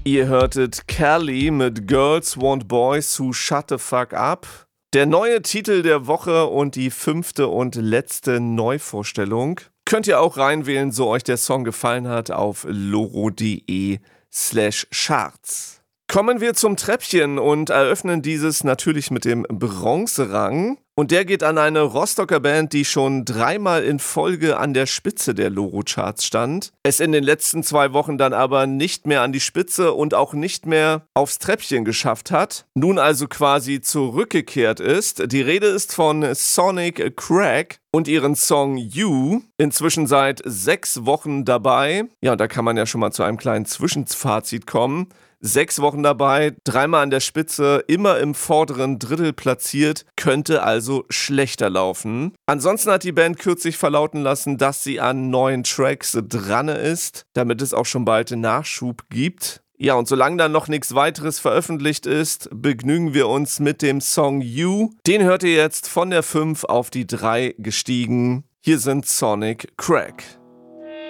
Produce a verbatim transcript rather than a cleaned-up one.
Ihr hörtet Kelly mit Girls Want Boys Who Shut the Fuck Up. Der neue Titel der Woche und die fünfte und letzte Neuvorstellung. Könnt ihr auch reinwählen, so euch der Song gefallen hat, auf loro.de slash charts. Kommen wir zum Treppchen und eröffnen dieses natürlich mit dem Bronzerang. Und der geht an eine Rostocker Band, die schon dreimal in Folge an der Spitze der Loro-Charts stand. Es in den letzten zwei Wochen dann aber nicht mehr an die Spitze und auch nicht mehr aufs Treppchen geschafft hat. Nun also quasi zurückgekehrt ist. Die Rede ist von Sonic Crack und ihren Song You. Inzwischen seit sechs Wochen dabei. Ja, und da kann man ja schon mal zu einem kleinen Zwischenfazit kommen. Sechs Wochen dabei, dreimal an der Spitze, immer im vorderen Drittel platziert, könnte also schlechter laufen. Ansonsten hat die Band kürzlich verlauten lassen, dass sie an neuen Tracks dran ist, damit es auch schon bald Nachschub gibt. Ja, und solange dann noch nichts weiteres veröffentlicht ist, begnügen wir uns mit dem Song You. Den hört ihr jetzt von der fünf auf die drei gestiegen. Hier sind Sonic Crack.